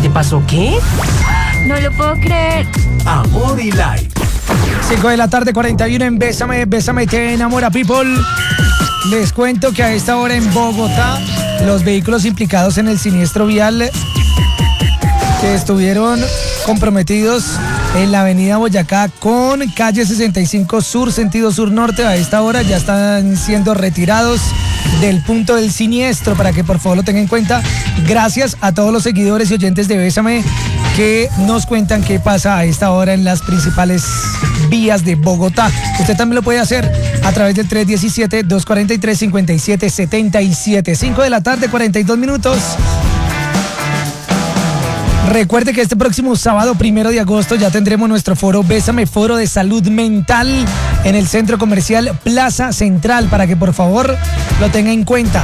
te pasó qué? No lo puedo creer. Amor y Light. 5 de la tarde, 41 en Bésame, Bésame te enamora, people. Les cuento que a esta hora en Bogotá, los vehículos implicados en el siniestro vial que estuvieron comprometidos en la avenida Boyacá con calle 65 Sur, sentido sur-norte, a esta hora ya están siendo retirados del punto del siniestro, para que por favor lo tengan en cuenta. Gracias a todos los seguidores y oyentes de Bésame que nos cuentan qué pasa a esta hora en las principales vías de Bogotá. Usted también lo puede hacer a través del 317-243-5777. 5 de la tarde, 42 minutos. Recuerde que este próximo sábado 1 de agosto ya tendremos nuestro foro Bésame, foro de salud mental en el centro comercial Plaza Central, para que por favor lo tenga en cuenta.